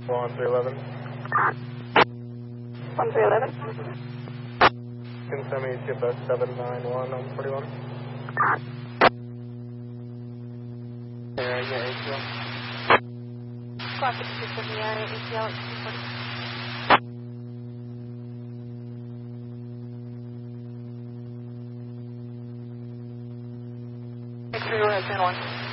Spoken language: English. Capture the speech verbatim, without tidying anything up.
one three eleven. one three eleven. Can send me T F S seven nine one on forty-one. Yeah, I get A T L. Copy system, yeah, A T L at two forty. Make sure you have ten one.